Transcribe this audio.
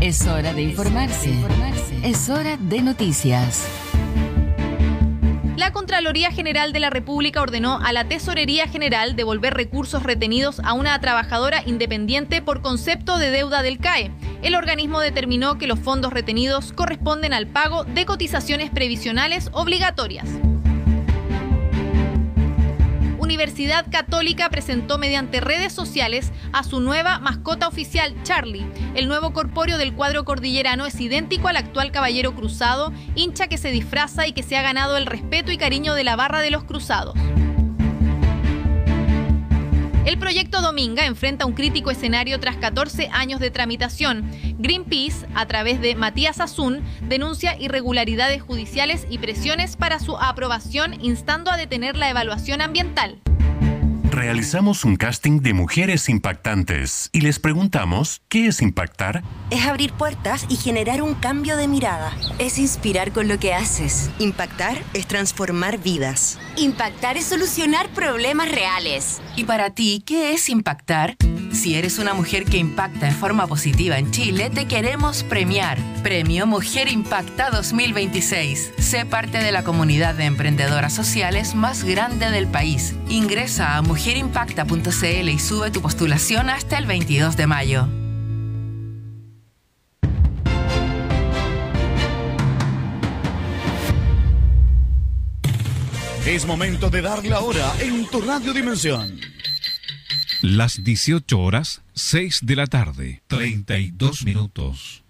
Es hora de informarse. Es hora de noticias. La Contraloría General de la República ordenó a la Tesorería General devolver recursos retenidos a una trabajadora independiente por concepto de deuda del CAE. El organismo determinó que los fondos retenidos corresponden al pago de cotizaciones previsionales obligatorias. Universidad Católica presentó mediante redes sociales a su nueva mascota oficial, Charlie. El nuevo corpóreo del cuadro cordillerano es idéntico al actual Caballero Cruzado, hincha que se disfraza y que se ha ganado el respeto y cariño de la barra de los cruzados. El proyecto Dominga enfrenta un crítico escenario tras 14 años de tramitación. Greenpeace, a través de Matías Azún, denuncia irregularidades judiciales y presiones para su aprobación, instando a detener la evaluación ambiental. Realizamos un casting de mujeres impactantes y les preguntamos, ¿qué es impactar? Es abrir puertas y generar un cambio de mirada. Es inspirar con lo que haces. Impactar es transformar vidas. Impactar es solucionar problemas reales. ¿Y para ti qué es impactar? Si eres una mujer que impacta en forma positiva en Chile, te queremos premiar. Premio Mujer Impacta 2026. Sé parte de la comunidad de emprendedoras sociales más grande del país. Ingresa a mujerimpacta.cl y sube tu postulación hasta el 22 de mayo. Es momento de dar la hora en tu Radio Dimensión. Las 18 horas, 6 de la tarde, 32 minutos.